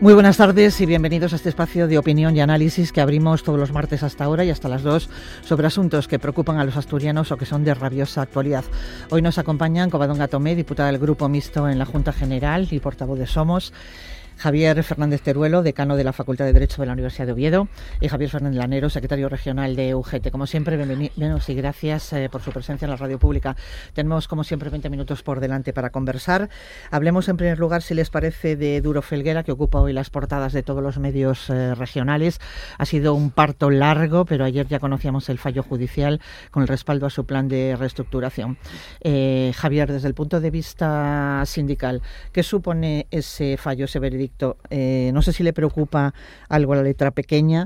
Muy buenas tardes y bienvenidos a este espacio de opinión y análisis que abrimos todos los martes hasta ahora y hasta las 2 sobre asuntos que preocupan a los asturianos o que son de rabiosa actualidad. Hoy nos acompañan Covadonga Tomé, diputada del Grupo Mixto en la Junta General y portavoz de Somos, Javier Fernández Teruelo, decano de la Facultad de Derecho de la Universidad de Oviedo, y Javier Fernández Lanero, secretario regional de UGT. Como siempre, bienvenidos y gracias por su presencia en la radio pública. Tenemos, como siempre, 20 minutos por delante para conversar. Hablemos, en primer lugar, si les parece, de Duro Felguera, que ocupa hoy las portadas de todos los medios regionales. Ha sido un parto largo, pero ayer ya conocíamos el fallo judicial con el respaldo a su plan de reestructuración. Javier, desde el punto de vista sindical, ¿qué supone ese fallo, ese veredicto? No sé si le preocupa algo la letra pequeña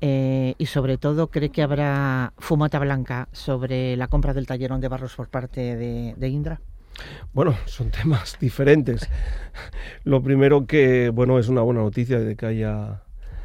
y sobre todo cree que habrá fumata blanca sobre la compra del tallerón de Barros por parte de Indra. Bueno, son temas diferentes. Lo primero que, bueno, es una buena noticia de que haya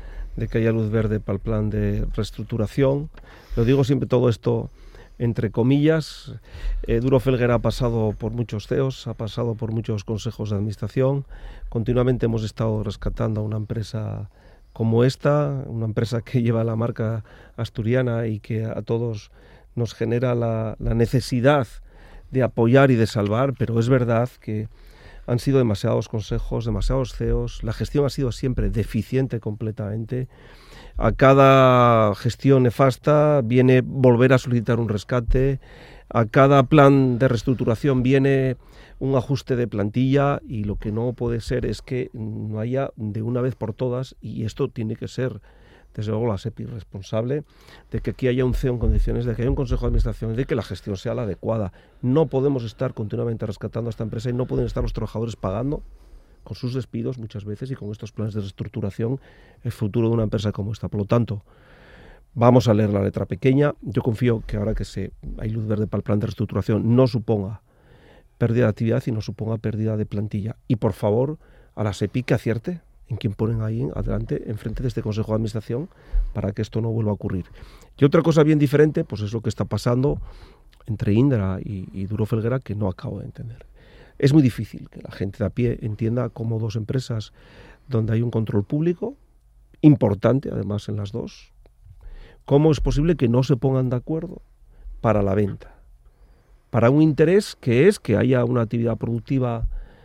luz verde para el plan de reestructuración. Lo digo siempre todo esto entre comillas. Duro Felguera ha pasado por muchos CEOs, ha pasado por muchos consejos de administración. Continuamente hemos estado rescatando a una empresa como esta, una empresa que lleva la marca asturiana y que a todos nos genera la necesidad de apoyar y de salvar, pero es verdad que han sido demasiados consejos, demasiados CEOs, la gestión ha sido siempre deficiente completamente. A cada gestión nefasta viene volver a solicitar un rescate, a cada plan de reestructuración viene un ajuste de plantilla y lo que no puede ser es que no haya de una vez por todas, y esto tiene que ser desde luego la SEPI responsable, de que aquí haya un CEO en condiciones, de que haya un consejo de administración, de que la gestión sea la adecuada. No podemos estar continuamente rescatando a esta empresa y no pueden estar los trabajadores pagando con sus despidos muchas veces y con estos planes de reestructuración el futuro de una empresa como esta. Por lo tanto, vamos a leer la letra pequeña. Yo confío que ahora que hay luz verde para el plan de reestructuración no suponga pérdida de actividad y no suponga pérdida de plantilla. Y por favor, a la SEPI que acierte en quien ponen ahí adelante, enfrente de este Consejo de Administración, para que esto no vuelva a ocurrir. Y otra cosa bien diferente, pues es lo que está pasando entre Indra y Duro Felguera, que no acabo de entender. Es muy difícil que la gente de a pie entienda cómo dos empresas donde hay un control público, importante además en las dos, cómo es posible que no se pongan de acuerdo para la venta, para un interés que es que haya una actividad productiva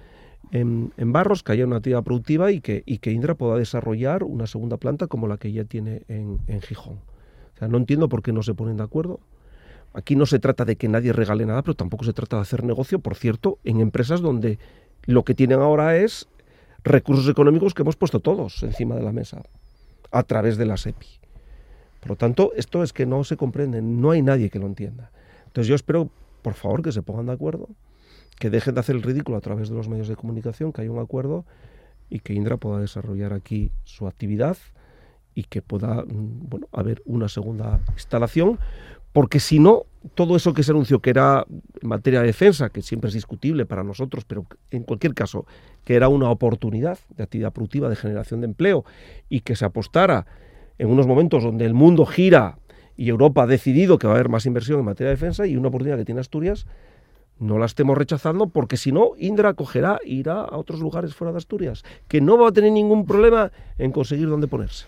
en Barros, que haya una actividad productiva y que Indra pueda desarrollar una segunda planta como la que ya tiene en Gijón. O sea, no entiendo por qué no se ponen de acuerdo. Aquí no se trata de que nadie regale nada, pero tampoco se trata de hacer negocio, por cierto, en empresas donde lo que tienen ahora es recursos económicos que hemos puesto todos encima de la mesa, a través de la SEPI. Por lo tanto, esto es que no se comprende, no hay nadie que lo entienda. Entonces yo espero, por favor, que se pongan de acuerdo, que dejen de hacer el ridículo a través de los medios de comunicación, que haya un acuerdo y que Indra pueda desarrollar aquí su actividad y que pueda, haber una segunda instalación, porque si no, todo eso que se anunció que era en materia de defensa, que siempre es discutible para nosotros, pero en cualquier caso, que era una oportunidad de actividad productiva, de generación de empleo, y que se apostara en unos momentos donde el mundo gira y Europa ha decidido que va a haber más inversión en materia de defensa y una oportunidad que tiene Asturias, no la estemos rechazando, porque si no, Indra acogerá e irá a otros lugares fuera de Asturias, que no va a tener ningún problema en conseguir dónde ponerse.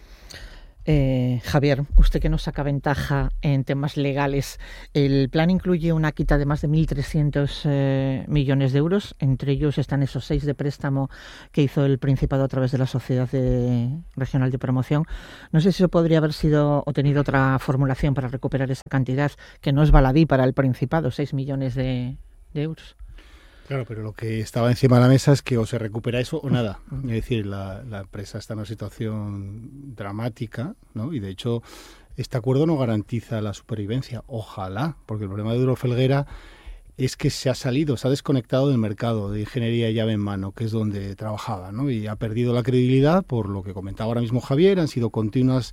Javier, usted que nos saca ventaja en temas legales, el plan incluye una quita de más de 1.300 millones de euros, entre ellos están esos 6 de préstamo que hizo el Principado a través de la Sociedad Regional de Promoción. No sé si eso podría haber sido o tenido otra formulación para recuperar esa cantidad, que no es baladí para el Principado, 6 millones de euros. Claro, pero lo que estaba encima de la mesa es que o se recupera eso o nada. Es decir, la empresa está en una situación dramática, ¿no? Y de hecho, este acuerdo no garantiza la supervivencia. Ojalá, porque el problema de Duro Felguera es que se ha desconectado del mercado de ingeniería llave en mano, que es donde trabajaba, ¿no? Y ha perdido la credibilidad por lo que comentaba ahora mismo Javier. Han sido continuas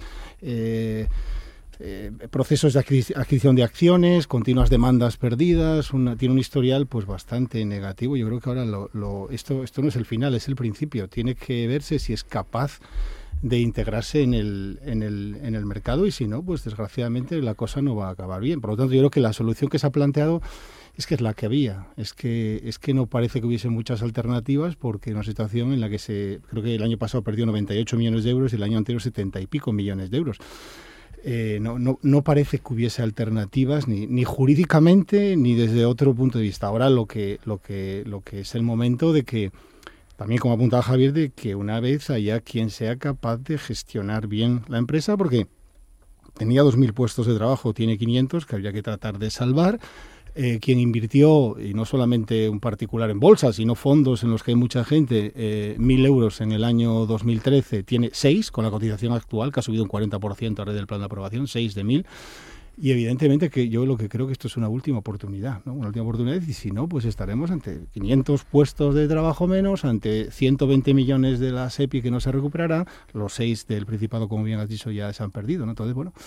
procesos de adquisición de acciones, continuas demandas perdidas, tiene un historial pues bastante negativo. Yo creo que ahora esto no es el final, es el principio. Tiene que verse si es capaz de integrarse en el mercado, y si no, pues desgraciadamente la cosa no va a acabar bien. Por lo tanto, yo creo que la solución que se ha planteado Es que es la que había. Es que no parece que hubiese muchas alternativas, porque en una situación en la que creo que el año pasado perdió 98 millones de euros y el año anterior 70 y pico millones de euros. No parece que hubiese alternativas ni jurídicamente ni desde otro punto de vista. Ahora lo que es el momento de que, también como apuntaba Javier, de que una vez haya quien sea capaz de gestionar bien la empresa, porque tenía 2.000 puestos de trabajo, tiene 500 que habría que tratar de salvar. Quien invirtió, y no solamente un particular en bolsa, sino fondos en los que hay mucha gente, 1.000 euros en el año 2013, tiene 6, con la cotización actual, que ha subido un 40% a red del plan de aprobación, 6 de 1.000. Y evidentemente que yo lo que creo que esto es una última oportunidad, ¿no? Una última oportunidad, y si no, pues estaremos ante 500 puestos de trabajo menos, ante 120 millones de la SEPI que no se recuperará, los 6 del Principado, como bien has dicho, ya se han perdido, ¿no? Entonces, bueno,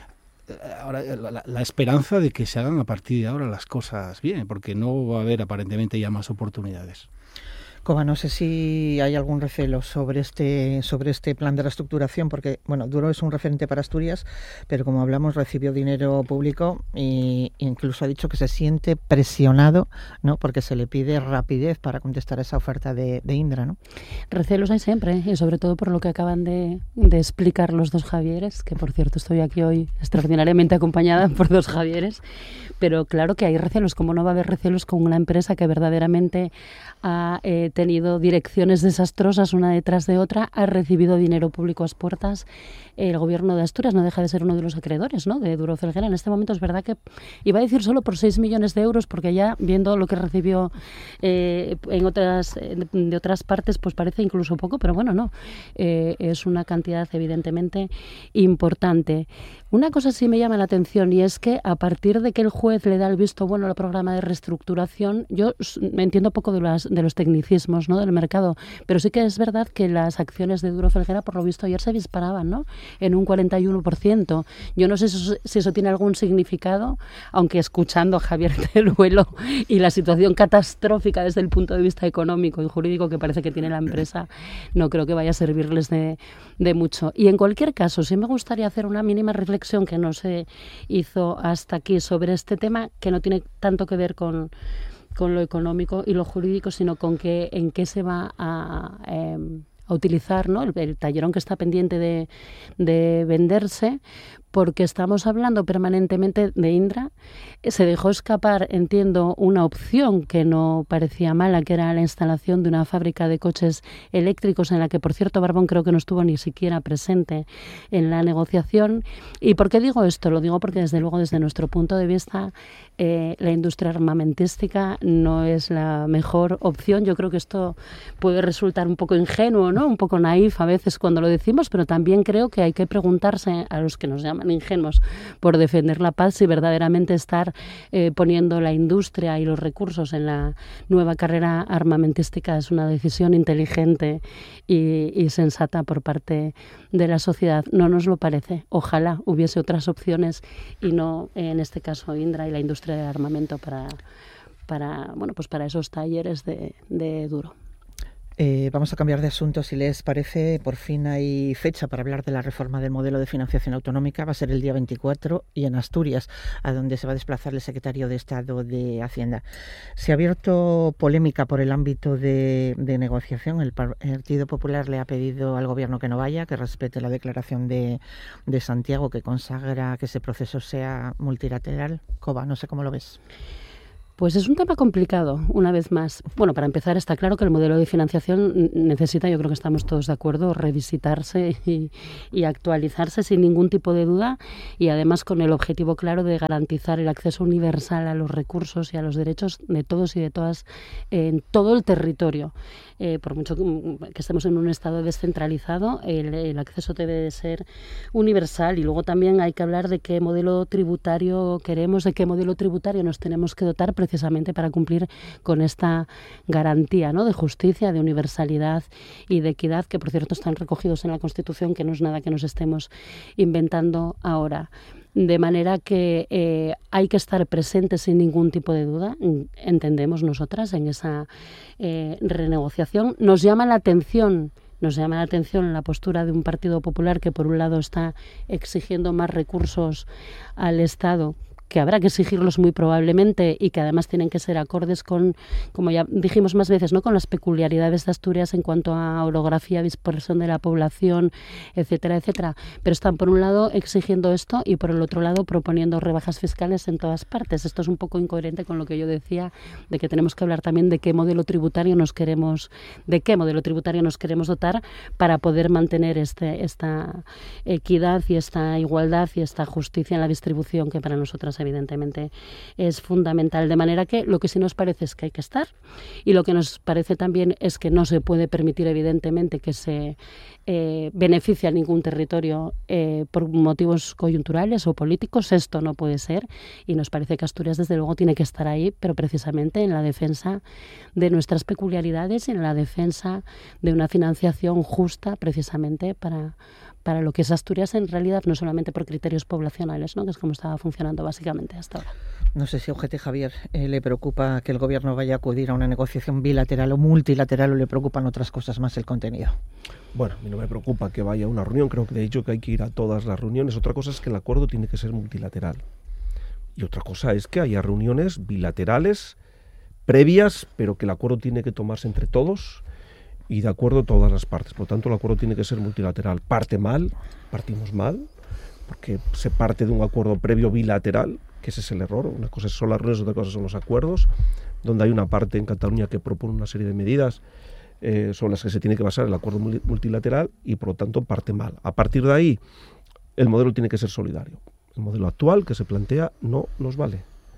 ahora la esperanza de que se hagan a partir de ahora las cosas bien, porque no va a haber aparentemente ya más oportunidades. Coba, no sé si hay algún recelo sobre este plan de reestructuración, porque, bueno, Duro es un referente para Asturias, pero como hablamos, recibió dinero público e incluso ha dicho que se siente presionado, ¿no?, porque se le pide rapidez para contestar a esa oferta de Indra, ¿no? Recelos hay siempre, y sobre todo por lo que acaban de explicar los dos Javieres, que por cierto estoy aquí hoy extraordinariamente acompañada por dos Javieres, pero claro que hay recelos. Como no va a haber recelos con una empresa que verdaderamente ha tenido direcciones desastrosas una detrás de otra, ha recibido dinero público a puertas? El gobierno de Asturias no deja de ser uno de los acreedores, ¿no?, de Duro Felguera. En este momento es verdad que iba a decir solo por 6 millones de euros, porque ya viendo lo que recibió de otras partes, pues parece incluso poco, pero bueno, no. Es una cantidad evidentemente importante. Una cosa sí me llama la atención, y es que a partir de que el juez le da el visto bueno al programa de reestructuración, yo me entiendo poco de los tecnicismos, ¿no?, del mercado, pero sí que es verdad que las acciones de Duro Felguera, por lo visto ayer, se disparaban, ¿no?, en un 41%. Yo no sé si eso tiene algún significado, aunque escuchando a Javier Teruelo y la situación catastrófica desde el punto de vista económico y jurídico que parece que tiene la empresa, no creo que vaya a servirles de mucho. Y en cualquier caso, sí me gustaría hacer una mínima reflexión que no se hizo hasta aquí sobre este tema, que no tiene tanto que ver con lo económico y lo jurídico, sino con en qué se va a utilizar, ¿no?, el tallerón que está pendiente de venderse, porque estamos hablando permanentemente de Indra. Se dejó escapar, entiendo, una opción que no parecía mala, que era la instalación de una fábrica de coches eléctricos, en la que, por cierto, Barbón creo que no estuvo ni siquiera presente en la negociación. ¿Y por qué digo esto? Lo digo porque, desde luego, desde nuestro punto de vista, la industria armamentística no es la mejor opción. Yo creo que esto puede resultar un poco ingenuo, ¿no?, un poco naif a veces cuando lo decimos, pero también creo que hay que preguntarse a los que nos llaman ingenuos por defender la paz, si verdaderamente estar poniendo la industria y los recursos en la nueva carrera armamentística es una decisión inteligente y sensata por parte de la sociedad. No nos lo parece. Ojalá hubiese otras opciones y no, en este caso, Indra y la industria del armamento para esos talleres de Duro. Vamos a cambiar de asunto, si les parece. Por fin hay fecha para hablar de la reforma del modelo de financiación autonómica. Va a ser el día 24 y en Asturias, a donde se va a desplazar el secretario de Estado de Hacienda. Se ha abierto polémica por el ámbito de negociación. El Partido Popular le ha pedido al Gobierno que no vaya, que respete la declaración de Santiago, que consagra que ese proceso sea multilateral. Coba, no sé cómo lo ves. Pues es un tema complicado, una vez más. Bueno, para empezar, está claro que el modelo de financiación necesita, yo creo que estamos todos de acuerdo, revisitarse y actualizarse sin ningún tipo de duda, y además con el objetivo claro de garantizar el acceso universal a los recursos y a los derechos de todos y de todas en todo el territorio. Por mucho que estemos en un estado descentralizado, el acceso debe de ser universal. Y luego también hay que hablar de qué modelo tributario queremos, de qué modelo tributario nos tenemos que dotar precisamente para cumplir con esta garantía, ¿no?, de justicia, de universalidad y de equidad, que por cierto están recogidos en la Constitución, que no es nada que nos estemos inventando ahora. De manera que hay que estar presentes sin ningún tipo de duda, entendemos nosotras, en esa renegociación. Nos llama la atención la postura de un Partido Popular que, por un lado, está exigiendo más recursos al Estado, que habrá que exigirlos muy probablemente y que además tienen que ser acordes con, como ya dijimos más veces, ¿no?, con las peculiaridades de Asturias en cuanto a orografía, dispersión de la población, etcétera, etcétera. Pero están por un lado exigiendo esto y por el otro lado proponiendo rebajas fiscales en todas partes. Esto es un poco incoherente con lo que yo decía de que tenemos que hablar también de qué modelo tributario nos queremos dotar para poder mantener esta equidad y esta igualdad y esta justicia en la distribución, que para nosotras evidentemente es fundamental. De manera que lo que sí nos parece es que hay que estar, y lo que nos parece también es que no se puede permitir evidentemente que se beneficie a ningún territorio por motivos coyunturales o políticos. Esto no puede ser, y nos parece que Asturias desde luego tiene que estar ahí, pero precisamente en la defensa de nuestras peculiaridades y en la defensa de una financiación justa, precisamente para lo que es Asturias en realidad, no solamente por criterios poblacionales, ¿no?, que es como estaba funcionando básicamente hasta ahora. No sé si a UGT, Javier, le preocupa que el Gobierno vaya a acudir a una negociación bilateral o multilateral, o le preocupan otras cosas más el contenido. Bueno, a mí no me preocupa que vaya a una reunión, creo que de hecho que hay que ir a todas las reuniones. Otra cosa es que el acuerdo tiene que ser multilateral. Y otra cosa es que haya reuniones bilaterales previas, pero que el acuerdo tiene que tomarse entre todos y de acuerdo todas las partes. Por lo tanto, el acuerdo tiene que ser multilateral. Partimos mal, porque se parte de un acuerdo previo bilateral, que ese es el error. Una cosa son las reuniones, otra cosa son los acuerdos, donde hay una parte en Cataluña que propone una serie de medidas sobre las que se tiene que basar el acuerdo multilateral, y por lo tanto parte mal. A partir de ahí, el modelo tiene que ser solidario. El modelo actual que se plantea no nos vale.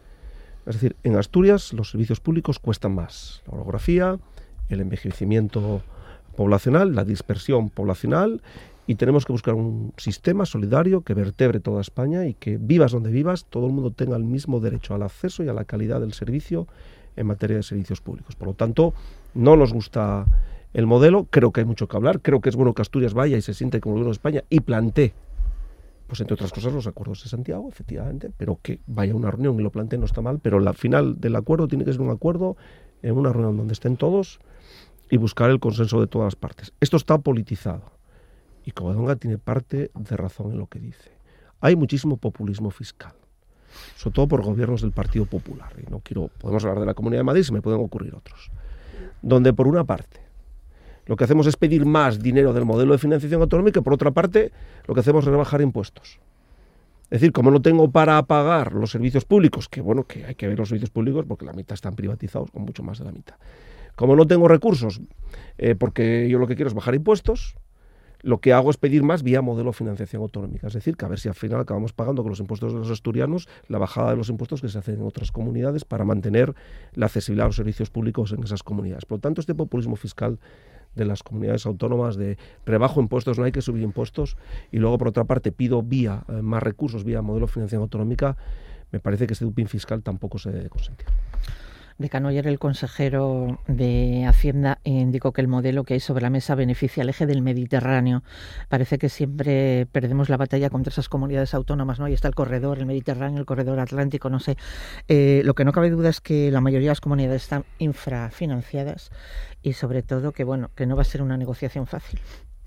Es decir, en Asturias los servicios públicos cuestan más. La orografía, el envejecimiento poblacional, la dispersión poblacional, y tenemos que buscar un sistema solidario que vertebre toda España y que, vivas donde vivas, todo el mundo tenga el mismo derecho al acceso y a la calidad del servicio en materia de servicios públicos. Por lo tanto, no nos gusta el modelo, creo que hay mucho que hablar, creo que es bueno que Asturias vaya y se siente como el gobierno de España y plantee, pues entre otras cosas, los acuerdos de Santiago, efectivamente, pero que vaya a una reunión y lo plantee no está mal, pero la final del acuerdo tiene que ser un acuerdo en una reunión donde estén todos y buscar el consenso de todas las partes. Esto está politizado y Covadonga tiene parte de razón en lo que dice. Hay muchísimo populismo fiscal, sobre todo por gobiernos del Partido Popular, y podemos hablar de la Comunidad de Madrid, se me pueden ocurrir otros, donde por una parte lo que hacemos es pedir más dinero del modelo de financiación autonómica, y por otra parte lo que hacemos es rebajar impuestos. Es decir, como no tengo para pagar los servicios públicos, que bueno, que hay que ver los servicios públicos porque la mitad están privatizados, o mucho más de la mitad. Como no tengo recursos, porque yo lo que quiero es bajar impuestos, lo que hago es pedir más vía modelo de financiación autonómica. Es decir, que a ver si al final acabamos pagando con los impuestos de los asturianos la bajada de los impuestos que se hacen en otras comunidades para mantener la accesibilidad a los servicios públicos en esas comunidades. Por lo tanto, este populismo fiscal de las comunidades autónomas de rebajo impuestos, no hay que subir impuestos, y luego por otra parte pido vía más recursos, vía modelo de financiación autonómica, me parece que este duping fiscal tampoco se debe consentir. Decano, ayer el consejero de Hacienda indicó que el modelo que hay sobre la mesa beneficia al eje del Mediterráneo. Parece que siempre perdemos la batalla contra esas comunidades autónomas, ¿no? Ahí está el corredor, el Mediterráneo, el corredor atlántico, no sé. Lo que no cabe duda es que la mayoría de las comunidades están infrafinanciadas y sobre todo que no va a ser una negociación fácil.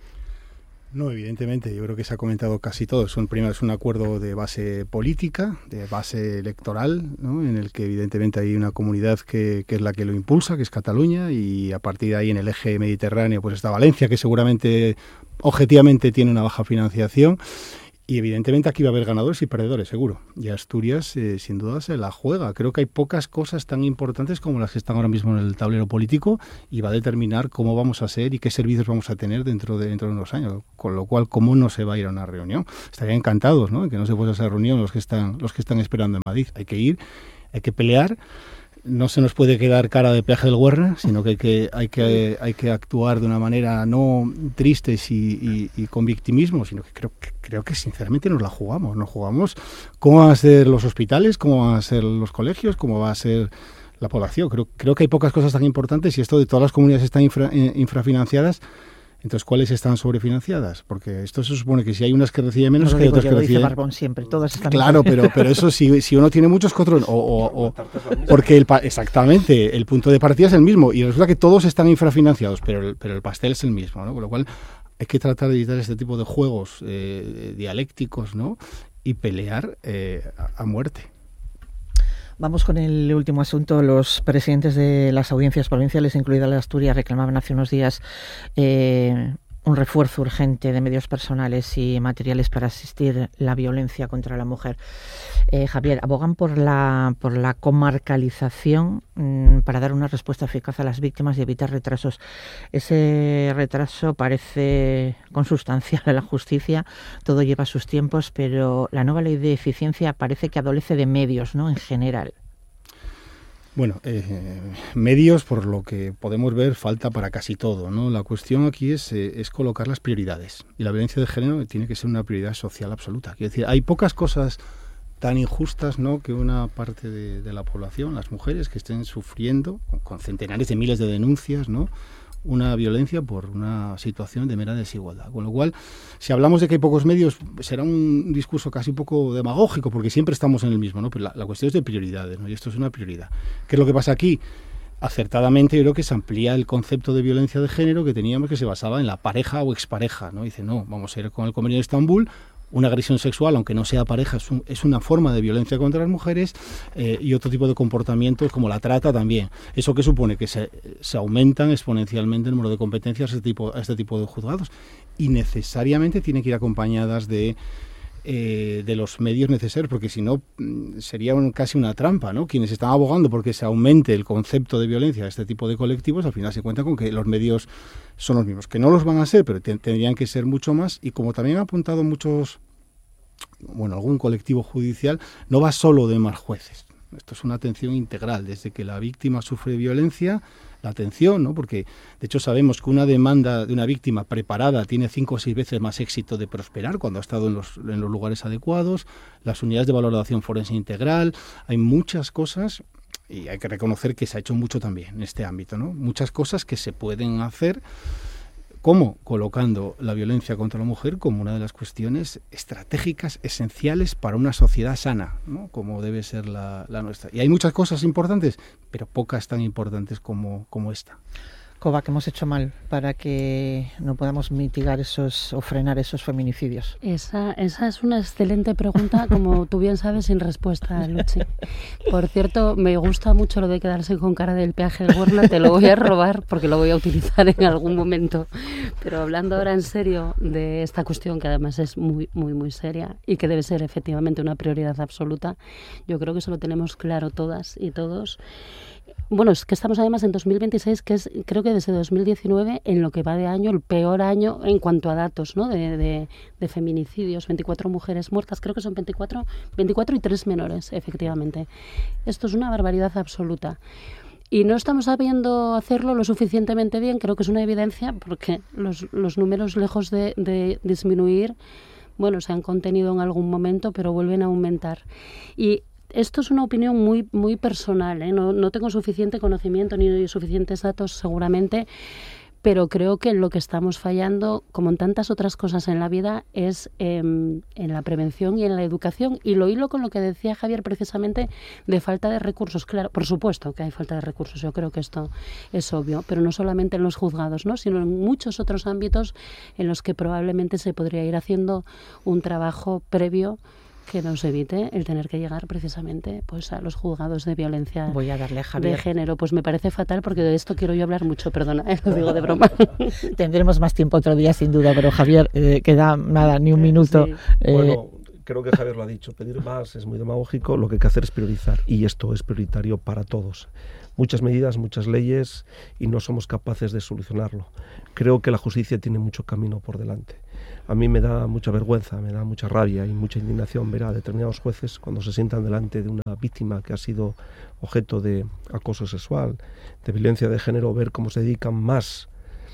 No, evidentemente, yo creo que se ha comentado casi todo. Primero es un acuerdo de base política, de base electoral, ¿no?, en el que evidentemente hay una comunidad que es la que lo impulsa, que es Cataluña, y a partir de ahí en el eje mediterráneo pues está Valencia, que seguramente objetivamente tiene una baja financiación. Y evidentemente aquí va a haber ganadores y perdedores, seguro. Y Asturias, sin duda, se la juega. Creo que hay pocas cosas tan importantes como las que están ahora mismo en el tablero político, y va a determinar cómo vamos a ser y qué servicios vamos a tener dentro de unos años. Con lo cual, ¿cómo no se va a ir a una reunión? Estarían encantados, ¿no?, que no se fuese a esa reunión los que están esperando en Madrid. Hay que ir, hay que pelear. No se nos puede quedar cara de peaje del Güerna, sino que hay que actuar de una manera no tristes y con victimismo, sino que creo que sinceramente nos la jugamos. Nos jugamos cómo van a ser los hospitales, cómo van a ser los colegios, cómo va a ser la población. Creo que hay pocas cosas tan importantes, y esto de todas las comunidades están infrafinanciadas. Entonces, ¿cuáles están sobrefinanciadas? Porque esto se supone que si hay unas que reciben menos, que hay otras que reciben. Dice Barbón siempre, todas están. Claro, pero eso si uno tiene muchos que otros, porque exactamente, el punto de partida es el mismo, y resulta que todos están infrafinanciados, pero el pastel es el mismo, ¿no? Con lo cual hay que tratar de evitar este tipo de juegos dialécticos, ¿no?, y pelear a muerte. Vamos con el último asunto. Los presidentes de las audiencias provinciales, incluida la de Asturias, reclamaban hace unos días un refuerzo urgente de medios personales y materiales para asistir la violencia contra la mujer. Javier, abogan por la comarcalización para dar una respuesta eficaz a las víctimas y evitar retrasos. Ese retraso parece consustancial a la justicia, todo lleva sus tiempos, pero la nueva ley de eficiencia parece que adolece de medios, ¿no?, en general. Bueno, medios, por lo que podemos ver, falta para casi todo, ¿no? La cuestión aquí es colocar las prioridades. Y la violencia de género tiene que ser una prioridad social absoluta. Quiero decir, hay pocas cosas tan injustas, ¿no?, que una parte de la población, las mujeres, que estén sufriendo, con centenares de miles de denuncias, ¿no?, una violencia por una situación de mera desigualdad. Con lo cual, si hablamos de que hay pocos medios, será un discurso casi un poco demagógico, porque siempre estamos en el mismo, ¿no? Pero la cuestión es de prioridades, ¿no? Y esto es una prioridad. ¿Qué es lo que pasa aquí? Acertadamente, yo creo que se amplía el concepto de violencia de género que teníamos, que se basaba en la pareja o expareja, ¿no? Dice, no, vamos a ir con el Convenio de Estambul. Una agresión sexual, aunque no sea pareja, es una forma de violencia contra las mujeres, y otro tipo de comportamientos como la trata también. ¿Eso qué supone? Que se aumentan exponencialmente el número de competencias a este tipo de juzgados, y necesariamente tienen que ir acompañadas de los medios necesarios, porque si no sería casi una trampa, ¿no? Quienes están abogando porque se aumente el concepto de violencia a este tipo de colectivos, al final se cuentan con que los medios son los mismos, que no los van a ser, pero tendrían que ser mucho más. Y como también han apuntado algún colectivo judicial, no va solo de más jueces. Esto es una atención integral, desde que la víctima sufre violencia, la atención, ¿no? Porque de hecho sabemos que una demanda de una víctima preparada tiene 5 o 6 veces más éxito de prosperar cuando ha estado en los lugares adecuados, las unidades de valoración forense integral, hay muchas cosas, y hay que reconocer que se ha hecho mucho también en este ámbito, ¿no? Muchas cosas que se pueden hacer, como colocando la violencia contra la mujer como una de las cuestiones estratégicas esenciales para una sociedad sana, ¿no?, como debe ser la nuestra. Y hay muchas cosas importantes, pero pocas tan importantes como esta. Cova, ¿qué hemos hecho mal para que no podamos mitigar o frenar esos feminicidios? Esa es una excelente pregunta, como tú bien sabes, sin respuesta, Luchi. Por cierto, me gusta mucho lo de quedarse con cara del peaje del Huerna, te lo voy a robar porque lo voy a utilizar en algún momento. Pero hablando ahora en serio de esta cuestión, que además es muy, muy, muy seria y que debe ser efectivamente una prioridad absoluta, yo creo que eso lo tenemos claro todas y todos. Bueno, es que estamos además en 2026, que es, creo que desde 2019, en lo que va de año, el peor año en cuanto a datos, ¿no?, de feminicidios. 24 mujeres muertas, creo que son 24 y 3 menores, efectivamente. Esto es una barbaridad absoluta. Y no estamos sabiendo hacerlo lo suficientemente bien, creo que es una evidencia, porque los números, lejos de disminuir, bueno, se han contenido en algún momento, pero vuelven a aumentar. Y esto es una opinión muy, muy personal, ¿eh? No tengo suficiente conocimiento ni suficientes datos seguramente, pero creo que lo que estamos fallando, como en tantas otras cosas en la vida, es en la prevención y en la educación. Y lo hilo con lo que decía Javier precisamente de falta de recursos. Claro, por supuesto que hay falta de recursos, yo creo que esto es obvio, pero no solamente en los juzgados, ¿no?, sino en muchos otros ámbitos en los que probablemente se podría ir haciendo un trabajo previo que nos evite el tener que llegar precisamente pues a los juzgados de violencia de género. Pues me parece fatal, porque de esto quiero yo hablar mucho, perdona, lo digo de broma. Tendremos más tiempo otro día sin duda, pero Javier, queda nada, ni un minuto. Sí. Bueno, creo que Javier lo ha dicho, pedir más es muy demagógico, lo que hay que hacer es priorizar, y esto es prioritario para todos. Muchas medidas, muchas leyes, y no somos capaces de solucionarlo. Creo que la justicia tiene mucho camino por delante. A mí me da mucha vergüenza, me da mucha rabia y mucha indignación ver a determinados jueces cuando se sientan delante de una víctima que ha sido objeto de acoso sexual, de violencia de género, ver cómo se dedican más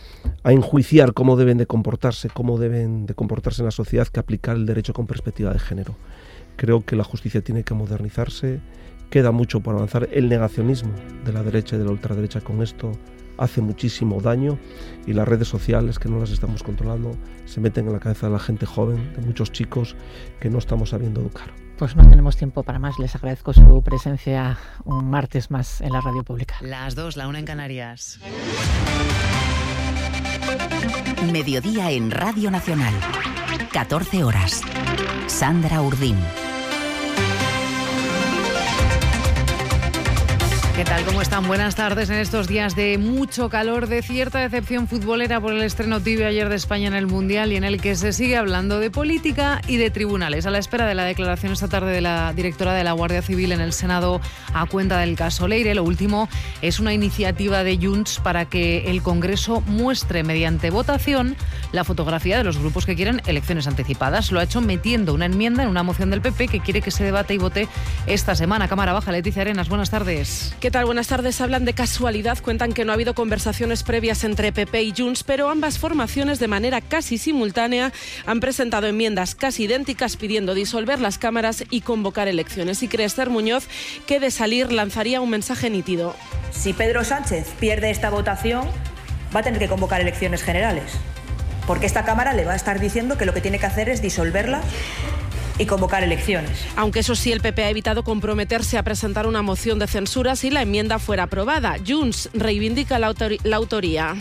a enjuiciar cómo deben de comportarse en la sociedad, que aplicar el derecho con perspectiva de género. Creo que la justicia tiene que modernizarse, queda mucho por avanzar. El negacionismo de la derecha y de la ultraderecha con esto hace muchísimo daño, y las redes sociales, que no las estamos controlando, se meten en la cabeza de la gente joven, de muchos chicos que no estamos sabiendo educar. Pues no tenemos tiempo para más. Les agradezco su presencia un martes más en la radio pública. Las 2, la 1 en Canarias. Mediodía en Radio Nacional. 14 horas. Sandra Urdín. ¿Qué tal? ¿Cómo están? Buenas tardes en estos días de mucho calor, de cierta decepción futbolera por el estreno tibio ayer de España en el Mundial y en el que se sigue hablando de política y de tribunales. A la espera de la declaración esta tarde de la directora de la Guardia Civil en el Senado a cuenta del caso Leire, lo último es una iniciativa de Junts para que el Congreso muestre mediante votación la fotografía de los grupos que quieren elecciones anticipadas. Lo ha hecho metiendo una enmienda en una moción del PP que quiere que se debate y vote esta semana. Cámara Baja, Leticia Arenas, buenas tardes. ¿Qué tal? Buenas tardes. Hablan de casualidad, cuentan que no ha habido conversaciones previas entre PP y Junts, pero ambas formaciones de manera casi simultánea han presentado enmiendas casi idénticas pidiendo disolver las cámaras y convocar elecciones. Y cree Esther Muñoz que de salir lanzaría un mensaje nítido. Si Pedro Sánchez pierde esta votación, va a tener que convocar elecciones generales, porque esta Cámara le va a estar diciendo que lo que tiene que hacer es disolverla y convocar elecciones. Aunque eso sí, el PP ha evitado comprometerse a presentar una moción de censura si la enmienda fuera aprobada. Junts reivindica la autoría.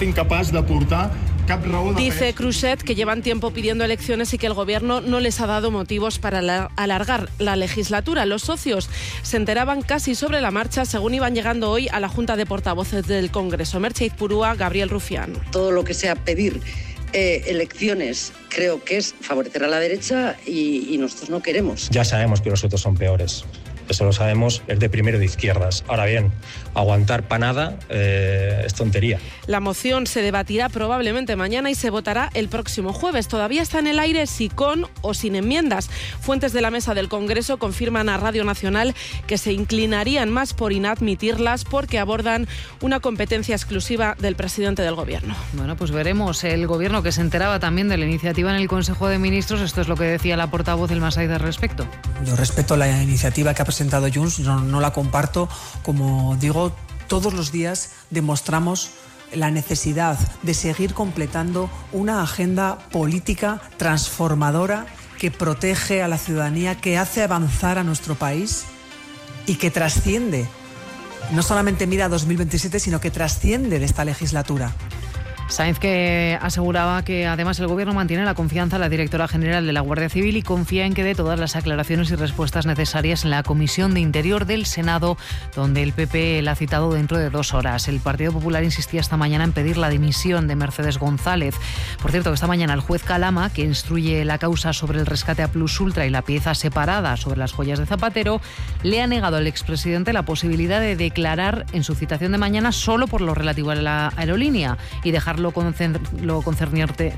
Dice Cruzet que llevan tiempo pidiendo elecciones y que el gobierno no les ha dado motivos para alargar la legislatura. Los socios se enteraban casi sobre la marcha según iban llegando hoy a la Junta de Portavoces del Congreso. Merche Izpurúa, Gabriel Rufián. Todo lo que sea pedir elecciones creo que es favorecer a la derecha y nosotros no queremos. Ya sabemos que los otros son peores. Eso lo sabemos, es de primero de izquierdas. Ahora bien, aguantar para nada es tontería. La moción se debatirá probablemente mañana y se votará el próximo jueves. Todavía está en el aire si con o sin enmiendas. Fuentes de la mesa del Congreso confirman a Radio Nacional que se inclinarían más por inadmitirlas porque abordan una competencia exclusiva del presidente del Gobierno. Bueno, pues veremos. El Gobierno, que se enteraba también de la iniciativa en el Consejo de Ministros, esto es lo que decía la portavoz del Massaid al respecto. Yo respeto la iniciativa que ha presentado Junts, no la comparto. Como digo, todos los días demostramos la necesidad de seguir completando una agenda política transformadora que protege a la ciudadanía, que hace avanzar a nuestro país y que trasciende, no solamente mira a 2027, sino que trasciende de esta legislatura. Sáenz, que aseguraba que además el Gobierno mantiene la confianza en la directora general de la Guardia Civil y confía en que dé todas las aclaraciones y respuestas necesarias en la Comisión de Interior del Senado, donde el PP la ha citado dentro de 2 horas. El Partido Popular insistía esta mañana en pedir la dimisión de Mercedes González. Por cierto, que esta mañana el juez Calama, que instruye la causa sobre el rescate a Plus Ultra y la pieza separada sobre las joyas de Zapatero, le ha negado al expresidente la posibilidad de declarar en su citación de mañana solo por lo relativo a la aerolínea y dejar lo concerniente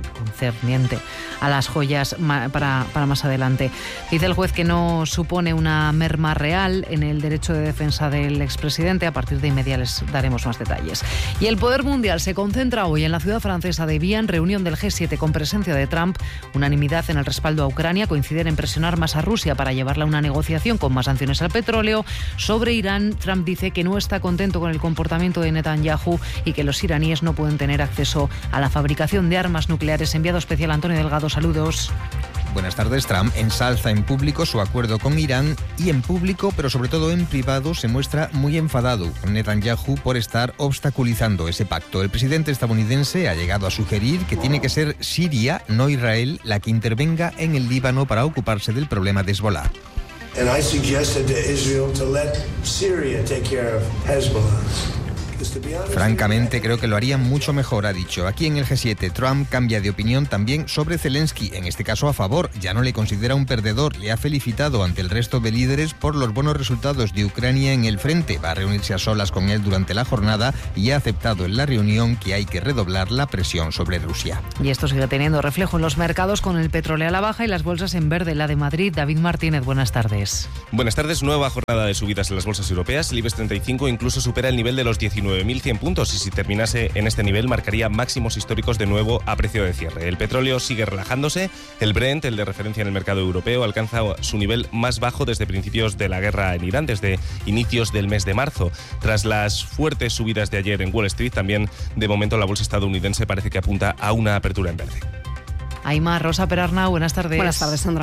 a las joyas para más adelante. Dice el juez que no supone una merma real en el derecho de defensa del expresidente. A partir de inmediato les daremos más detalles. Y el poder mundial se concentra hoy en la ciudad francesa de Vienne, reunión del G7 con presencia de Trump, unanimidad en el respaldo a Ucrania, coinciden en presionar más a Rusia para llevarla a una negociación con más sanciones al petróleo. Sobre Irán, Trump dice que no está contento con el comportamiento de Netanyahu y que los iraníes no pueden tener acceso a la fabricación de armas nucleares. Enviado especial Antonio Delgado, saludos. Buenas tardes. Trump ensalza en público su acuerdo con Irán y en público, pero sobre todo en privado, se muestra muy enfadado con Netanyahu por estar obstaculizando ese pacto. El presidente estadounidense ha llegado a sugerir que tiene que ser Siria, no Israel, la que intervenga en el Líbano para ocuparse del problema de Hezbollah. And I suggested to Israel to let Syria take care of Hezbollah. Francamente, creo que lo harían mucho mejor, ha dicho. Aquí en el G7, Trump cambia de opinión también sobre Zelensky, en este caso a favor. Ya no le considera un perdedor, le ha felicitado ante el resto de líderes por los buenos resultados de Ucrania en el frente. Va a reunirse a solas con él durante la jornada y ha aceptado en la reunión que hay que redoblar la presión sobre Rusia. Y esto sigue teniendo reflejo en los mercados, con el petróleo a la baja y las bolsas en verde. La de Madrid, David Martínez, buenas tardes. Buenas tardes. Nueva jornada de subidas en las bolsas europeas. El IBEX 35 incluso supera el nivel de los 19.100 puntos y si terminase en este nivel marcaría máximos históricos de nuevo a precio de cierre. El petróleo sigue relajándose. El Brent, el de referencia en el mercado europeo, alcanza su nivel más bajo desde principios de la guerra en Irán, desde inicios del mes de marzo. Tras las fuertes subidas de ayer en Wall Street, también de momento la bolsa estadounidense parece que apunta a una apertura en verde. Aymar, Rosa Perarnau, buenas tardes. Buenas tardes, Sandra.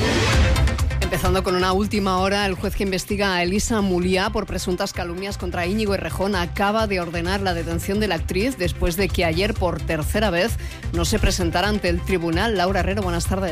Empezando con una última hora, el juez que investiga a Elisa Muliá por presuntas calumnias contra Íñigo Errejón acaba de ordenar la detención de la actriz después de que ayer por tercera vez no se presentara ante el tribunal. Laura Herrero, buenas tardes.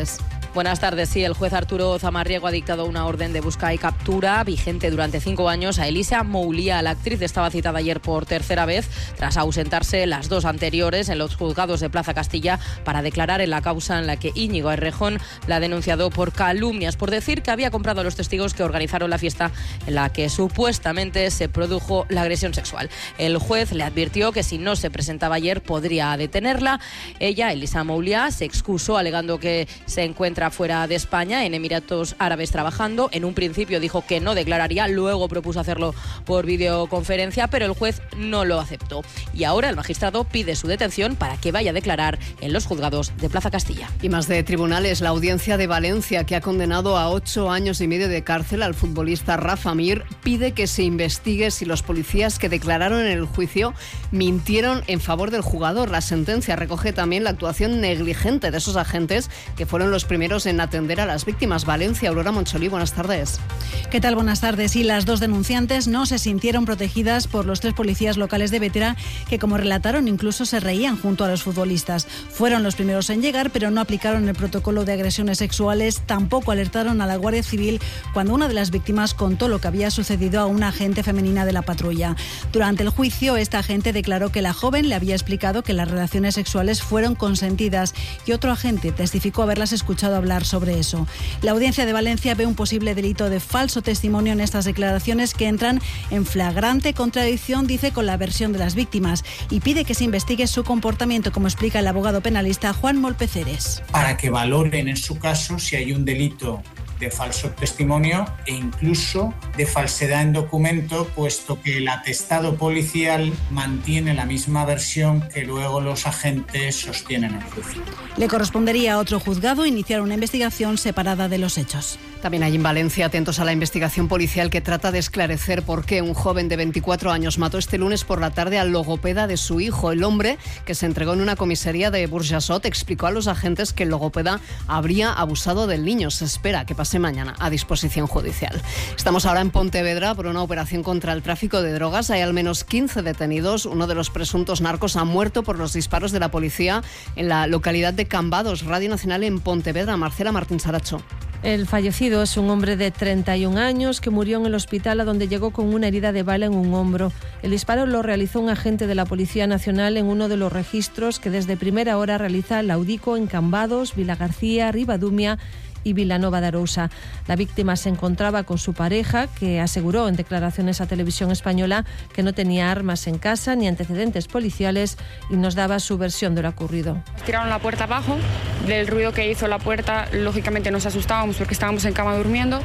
Buenas tardes. Sí, el juez Arturo Zamarriego ha dictado una orden de busca y captura vigente durante 5 años a Elisa Moulia. La actriz estaba citada ayer por tercera vez tras ausentarse las 2 anteriores en los juzgados de Plaza Castilla para declarar en la causa en la que Íñigo Errejón la ha denunciado por calumnias, por decir que había comprado a los testigos que organizaron la fiesta en la que supuestamente se produjo la agresión sexual. El juez le advirtió que si no se presentaba ayer podría detenerla. Ella, Elisa Moulia, se excusó alegando que se encuentra fuera de España, en Emiratos Árabes, trabajando. En un principio dijo que no declararía, luego propuso hacerlo por videoconferencia, pero el juez no lo aceptó. Y ahora el magistrado pide su detención para que vaya a declarar en los juzgados de Plaza Castilla. Y más de tribunales, la audiencia de Valencia, que ha condenado a 8 años y medio de cárcel al futbolista Rafa Mir, pide que se investigue si los policías que declararon en el juicio mintieron en favor del jugador. La sentencia recoge también la actuación negligente de esos agentes que fueron los primeros en atender a las víctimas. Valencia, Aurora Moncholí, buenas tardes. ¿Qué tal? Buenas tardes. Y las 2 denunciantes no se sintieron protegidas por los 3 policías locales de Bétera que, como relataron, incluso se reían junto a los futbolistas. Fueron los primeros en llegar, pero no aplicaron el protocolo de agresiones sexuales. Tampoco alertaron a la Guardia Civil cuando una de las víctimas contó lo que había sucedido a una agente femenina de la patrulla. Durante el juicio, esta agente declaró que la joven le había explicado que las relaciones sexuales fueron consentidas y otro agente testificó haberlas escuchado hablar sobre eso. La audiencia de Valencia ve un posible delito de falso testimonio en estas declaraciones que entran en flagrante contradicción, dice, con la versión de las víctimas y pide que se investigue su comportamiento, como explica el abogado penalista Juan Molpeceres. Para que valoren en su caso si hay un delito de falso testimonio e incluso de falsedad en documento, puesto que el atestado policial mantiene la misma versión que luego los agentes sostienen en el juicio. Le correspondería a otro juzgado iniciar una investigación separada de los hechos. También hay en Valencia, atentos a la investigación policial que trata de esclarecer por qué un joven de 24 años mató este lunes por la tarde al logopeda de su hijo. El hombre, que se entregó en una comisaría de Burjasot, explicó a los agentes que el logopeda habría abusado del niño. Se espera que pase mañana a disposición judicial. Estamos ahora en Pontevedra por una operación contra el tráfico de drogas. Hay al menos 15 detenidos. Uno de los presuntos narcos ha muerto por los disparos de la policía en la localidad de Cambados. Radio Nacional en Pontevedra. Marcela Martín Saracho. El fallecido es un hombre de 31 años que murió en el hospital, a donde llegó con una herida de bala en un hombro. El disparo lo realizó un agente de la Policía Nacional en uno de los registros que desde primera hora realiza la UDICO en Cambados, Vilagarcía, Ribadumia y Vilanova de Arousa. La víctima se encontraba con su pareja, que aseguró en declaraciones a Televisión Española que no tenía armas en casa ni antecedentes policiales y nos daba su versión de lo ocurrido. Tiraron la puerta abajo, del ruido que hizo la puerta, lógicamente nos asustábamos porque estábamos en cama durmiendo,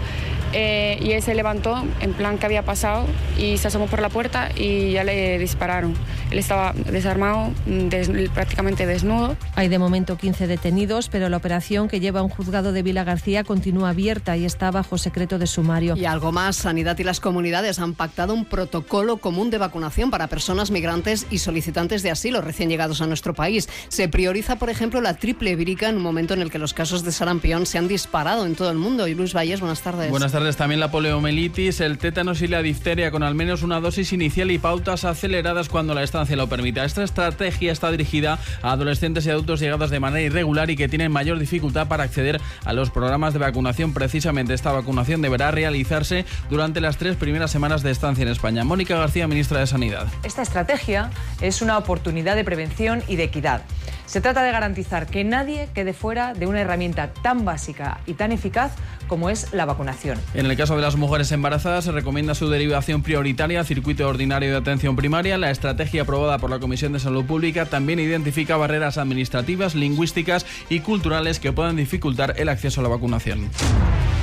y él se levantó en plan que había pasado y se asomó por la puerta y ya le dispararon. Él estaba desarmado, prácticamente desnudo. Hay de momento 15 detenidos, pero la operación, que lleva a un juzgado de Vilagarcía, continúa abierta y está bajo secreto de sumario. Y algo más, Sanidad y las comunidades han pactado un protocolo común de vacunación para personas migrantes y solicitantes de asilo recién llegados a nuestro país. Se prioriza, por ejemplo, la triple vírica en un momento en el que los casos de sarampión se han disparado en todo el mundo. Y Luis Valles, buenas tardes. Buenas tardes. También la poliomielitis, el tétanos y la difteria, con al menos una dosis inicial y pautas aceleradas cuando la estancia lo permita. Esta estrategia está dirigida a adolescentes y adultos llegados de manera irregular y que tienen mayor dificultad para acceder a los programas de vacunación. Precisamente esta vacunación deberá realizarse durante las 3 primeras semanas de estancia en España. Mónica García, ministra de Sanidad. Esta estrategia es una oportunidad de prevención y de equidad. Se trata de garantizar que nadie quede fuera de una herramienta tan básica y tan eficaz como es la vacunación. En el caso de las mujeres embarazadas, se recomienda su derivación prioritaria al circuito ordinario de atención primaria. La estrategia aprobada por la Comisión de Salud Pública también identifica barreras administrativas, lingüísticas y culturales que puedan dificultar el acceso a la vacunación.